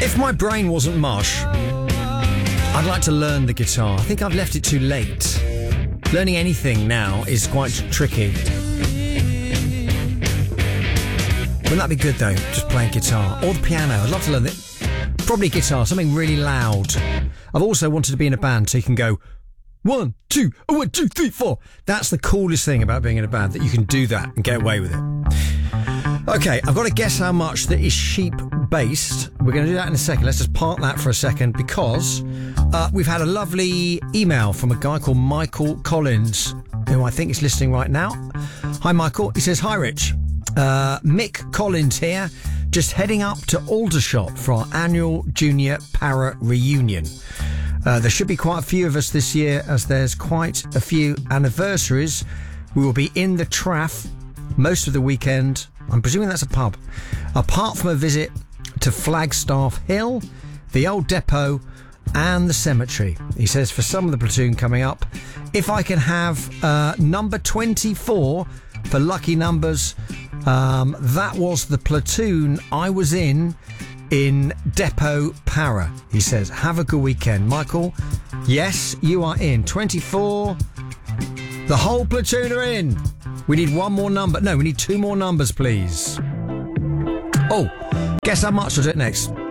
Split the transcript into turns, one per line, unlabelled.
If my brain wasn't mush, I'd like to learn the guitar. I think I've left it too late. Learning anything now is quite tricky. Wouldn't that be good though, just playing guitar? Or the piano, I'd love to learn it. Probably guitar, something really loud. I've also wanted to be in a band so you can go 1, 2, 1, 2, 3, 4. That's the coolest thing about being in a band, that you can do that and get away with it. Okay, I've got to guess how much that is sheep-based. We're going to do that in a second. Let's just park that for a second because we've had a lovely email from a guy called Michael Collins, who I think is listening right now. Hi, Michael. He says, hi, Rich. Mick Collins here, just heading up to Aldershot for our annual Junior Para reunion. There should be quite a few of us this year as there's quite a few anniversaries. We will be in the Traff most of the weekend. I'm presuming that's a pub. Apart from a visit to Flagstaff Hill, the old depot and the cemetery. He says for some of the platoon coming up, if I can have number 24 for lucky numbers, that was the platoon I was in Depot Para. He says, have a good weekend. Michael, yes, you are in. 24. The whole platoon are in. We need one more number. No, we need two more numbers, please. Oh, guess how much? I'll do it next.